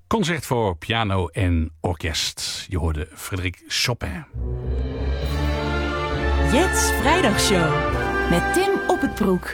Concert voor piano en orkest. Je hoorde Frédéric Chopin. Jets Vrijdagshow met Tim Op het Broek.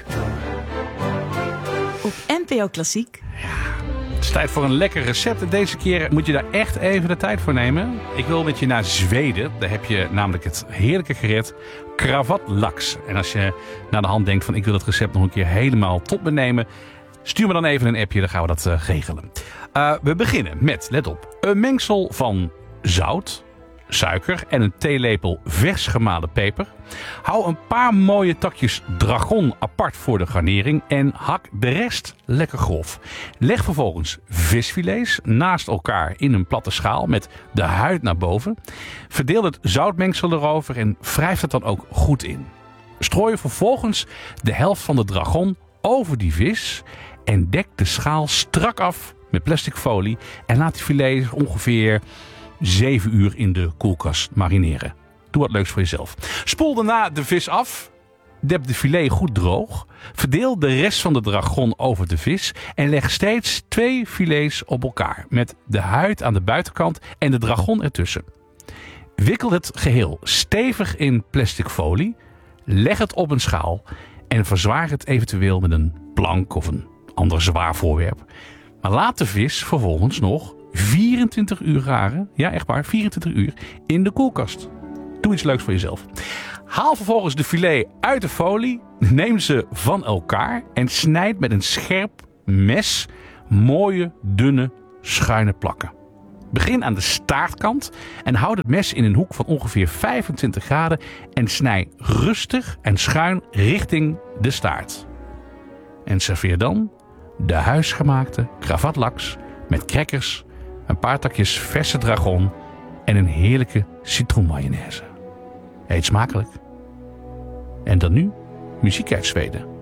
Op NPO Klassiek. Het is tijd voor een lekker recept. En deze keer moet je daar echt even de tijd voor nemen. Ik wil met je naar Zweden. Daar heb je namelijk het heerlijke gerecht kravatlaks. En als je naar de hand denkt van ik wil het recept nog een keer helemaal tot me nemen, stuur me dan even een appje, dan gaan we dat regelen. We beginnen met, let op, een mengsel van zout, suiker en een theelepel vers gemalen peper. Hou een paar mooie takjes dragon apart voor de garnering en hak de rest lekker grof. Leg vervolgens visfilets naast elkaar in een platte schaal met de huid naar boven. Verdeel het zoutmengsel erover en wrijf het dan ook goed in. Strooi vervolgens de helft van de dragon over die vis en dek de schaal strak af met plastic folie en laat die filets ongeveer 7 uur in de koelkast marineren. Doe wat leuks voor jezelf. Spoel daarna de vis af. Dep de filet goed droog. Verdeel de rest van de dragon over de vis en leg steeds 2 filets op elkaar met de huid aan de buitenkant en de dragon ertussen. Wikkel het geheel stevig in plastic folie. Leg het op een schaal en verzwaar het eventueel met een plank of een ander zwaar voorwerp. Maar laat de vis vervolgens nog 24 uur garen. Ja, echt waar, 24 uur in de koelkast. Doe iets leuks voor jezelf. Haal vervolgens de filet uit de folie. Neem ze van elkaar en snijd met een scherp mes mooie, dunne, schuine plakken. Begin aan de staartkant en houd het mes in een hoek van ongeveer 25 graden en snij rustig en schuin richting de staart. En serveer dan de huisgemaakte kravatlaks met crackers, een paar takjes verse dragon en een heerlijke citroenmayonaise. Eet smakelijk. En dan nu muziek uit Zweden.